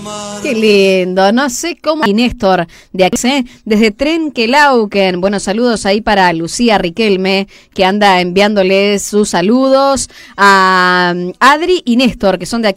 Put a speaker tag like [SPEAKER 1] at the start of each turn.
[SPEAKER 1] Qué lindo, no sé cómo. Y Néstor, de aquí, desde Trenquelauquen. Buenos saludos ahí para Lucía Riquelme, que anda enviándole sus saludos a Adri y Néstor, que son de aquí.